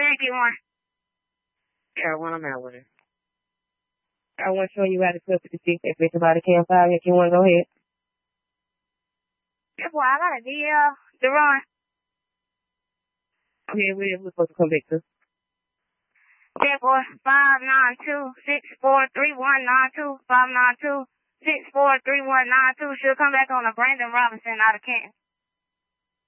ahead and get one. Yeah, when I'm out with her. I want to show you how to cook the stick that fits about a campfire. If you want to go ahead. Yeah, boy, I got a DL. Deron. Okay, we're supposed to come back to. Yeah, boy, 592-643192, 592-643192. She'll come back on a Brandon Robinson out of Canton.